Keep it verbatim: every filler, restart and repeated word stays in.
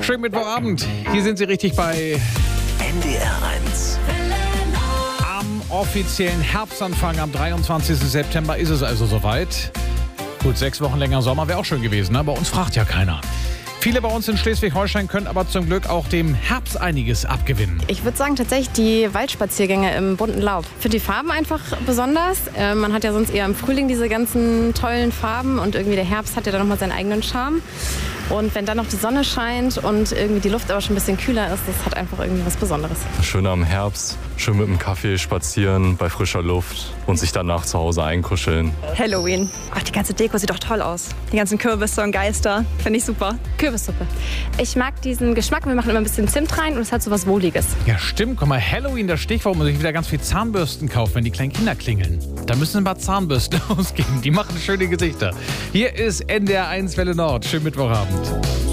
Schönen Mittwochabend. Hier sind Sie richtig bei N D R eins. Am offiziellen Herbstanfang am dreiundzwanzigsten September ist es also soweit. Gut, sechs Wochen länger Sommer wäre auch schön gewesen, ne? Bei uns fragt ja keiner. Viele bei uns in Schleswig-Holstein können aber zum Glück auch dem Herbst einiges abgewinnen. Ich würde sagen, tatsächlich die Waldspaziergänge im bunten Laub. Ich finde die Farben einfach besonders. Äh, man hat ja sonst eher im Frühling diese ganzen tollen Farben und irgendwie der Herbst hat ja dann nochmal seinen eigenen Charme. Und wenn dann noch die Sonne scheint und irgendwie die Luft aber schon ein bisschen kühler ist, das hat einfach irgendwie was Besonderes. Schön am Herbst, schön mit einem Kaffee spazieren bei frischer Luft und sich danach zu Hause einkuscheln. Halloween. Ach, die ganze Deko sieht doch toll aus. Die ganzen Kürbisse und Geister, finde ich super. Kürbissuppe. Ich mag diesen Geschmack. Wir machen immer ein bisschen Zimt rein und es hat so was Wohliges. Ja, stimmt. Guck mal, Halloween, das Stichwort, wo man sich wieder ganz viel Zahnbürsten kauft, wenn die kleinen Kinder klingeln. Da müssen ein paar Zahnbürsten ausgeben. Die machen schöne Gesichter. Hier ist N D R eins Welle Nord. Schönen Mittwochabend.